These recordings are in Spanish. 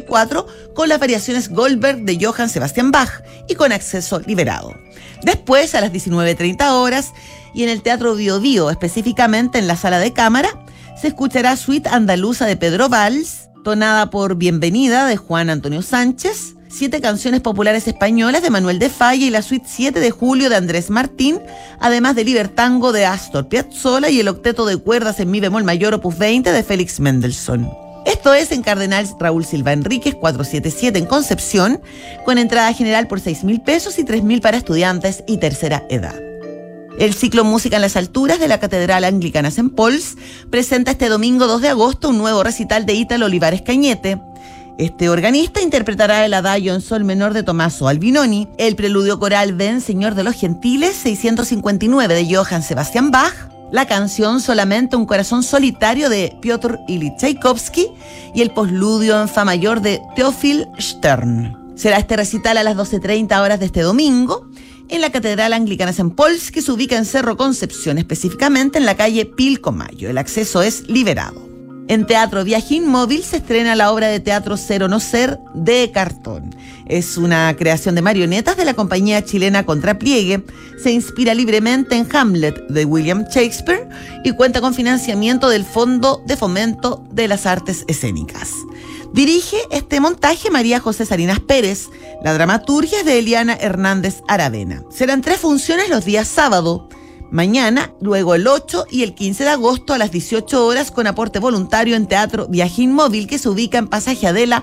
2004 con las variaciones Goldberg de Johann Sebastian Bach y con acceso liberado. Después, a las 19:30 horas, y en el Teatro Bio Bio, específicamente en la Sala de Cámara, se escuchará Suite Andaluza de Pedro Valls, tonada por Bienvenida de Juan Antonio Sánchez, 7 canciones populares españolas de Manuel de Falla y la Suite 7 de Julio de Andrés Martín, además de Libertango de Astor Piazzolla y el octeto de cuerdas en mi bemol mayor opus 20 de Félix Mendelssohn. Esto es en Cardenal Raúl Silva Enríquez 477 en Concepción, con entrada general por 6.000 pesos y 3.000 para estudiantes y tercera edad. El ciclo Música en las Alturas de la Catedral Anglicana St. Paul's presenta este domingo 2 de agosto un nuevo recital de Ítalo Olivares Cañete. Este organista interpretará el adagio en sol menor de Tommaso Albinoni, el preludio coral Ven Señor de los Gentiles 659 de Johann Sebastian Bach, la canción Solamente un corazón solitario de Piotr Ilyich Tchaikovsky y el postludio en fa mayor de Teofil Stern. Será este recital a las 12:30 horas de este domingo en la Catedral Anglicana St. Paul's, que se ubica en Cerro Concepción, específicamente en la calle Pilcomayo. El acceso es liberado. En Teatro Viaje Inmóvil se estrena la obra de teatro Ser o no ser de Cartón. Es una creación de marionetas de la compañía chilena Contrapliegue. Se inspira libremente en Hamlet de William Shakespeare y cuenta con financiamiento del Fondo de Fomento de las Artes Escénicas. Dirige este montaje María José Salinas Pérez. La dramaturgia es de Eliana Hernández Aravena. Serán 3 funciones los días sábado, mañana, luego el 8 y el 15 de agosto a las 18 horas con aporte voluntario en Teatro Viaje Inmóvil, que se ubica en Pasaje Adela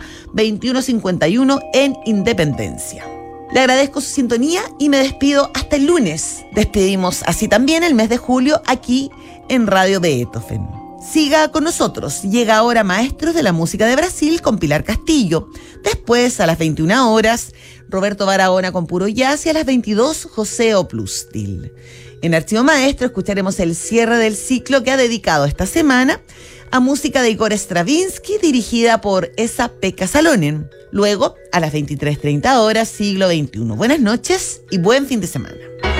2151 en Independencia. Le agradezco su sintonía y me despido hasta el lunes. Despedimos así también el mes de julio aquí en Radio Beethoven. Siga con nosotros. Llega ahora Maestros de la Música de Brasil con Pilar Castillo. Después, a las 21 horas, Roberto Barahona con Puro Jazz y a las 22, José Oplustil. En Archivo Maestro escucharemos el cierre del ciclo que ha dedicado esta semana a música de Igor Stravinsky dirigida por Esa-Pekka Salonen. Luego, a las 23:30 horas, siglo XXI. Buenas noches y buen fin de semana.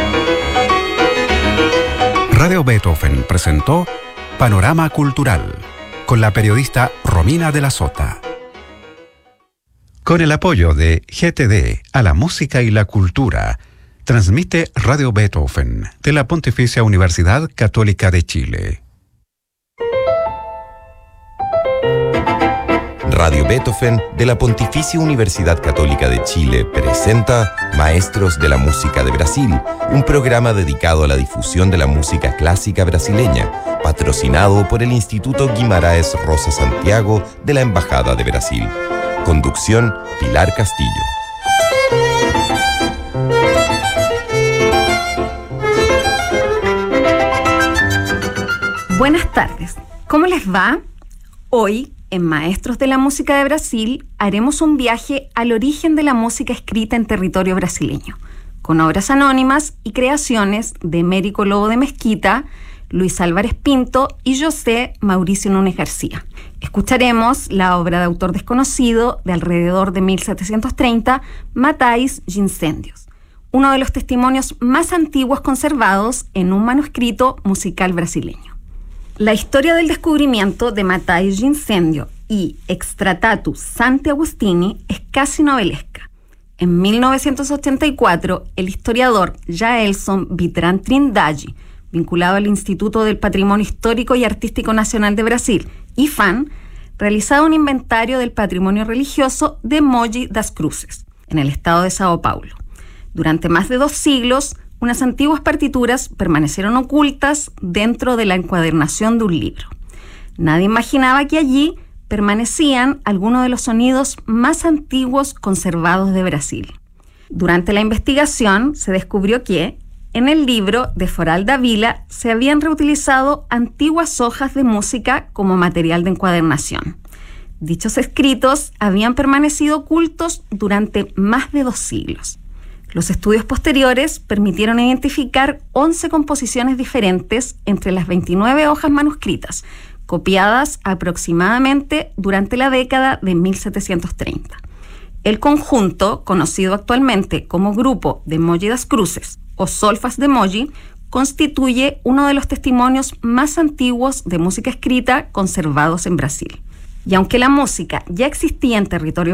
Radio Beethoven presentó Panorama Cultural con la periodista Romina de la Sota. Con el apoyo de GTD a la música y la cultura, transmite Radio Beethoven de la Pontificia Universidad Católica de Chile. Radio Beethoven de la Pontificia Universidad Católica de Chile presenta Maestros de la Música de Brasil, un programa dedicado a la difusión de la música clásica brasileña, patrocinado por el Instituto Guimarães Rosa Santiago de la Embajada de Brasil. Conducción, Pilar Castillo. Buenas tardes, ¿cómo les va? Hoy, en Maestros de la Música de Brasil, haremos un viaje al origen de la música escrita en territorio brasileño, con obras anónimas y creaciones de Américo Lobo de Mesquita, Luis Álvarez Pinto y José Mauricio Núñez García. Escucharemos la obra de autor desconocido de alrededor de 1730, Mathais de Incêndios, uno de los testimonios más antiguos conservados en un manuscrito musical brasileño. La historia del descubrimiento de Mathais de Incêndio y Extratatu Santi Agustini es casi novelesca. En 1984, el historiador Jaelson Vitran Trindade, vinculado al Instituto del Patrimonio Histórico y Artístico Nacional de Brasil, IFAM, realizaba un inventario del patrimonio religioso de Mogi das Cruzes, en el estado de Sao Paulo. Durante más de 2 siglos, unas antiguas partituras permanecieron ocultas dentro de la encuadernación de un libro. Nadie imaginaba que allí permanecían algunos de los sonidos más antiguos conservados de Brasil. Durante la investigación se descubrió que, en el libro de Foral Dávila, se habían reutilizado antiguas hojas de música como material de encuadernación. Dichos escritos habían permanecido ocultos durante más de 2 siglos. Los estudios posteriores permitieron identificar 11 composiciones diferentes entre las 29 hojas manuscritas, copiadas aproximadamente durante la década de 1730. El conjunto, conocido actualmente como Grupo de Mogi das Cruzes o Solfas de Mogi, constituye uno de los testimonios más antiguos de música escrita conservados en Brasil. Y aunque la música ya existía en territorio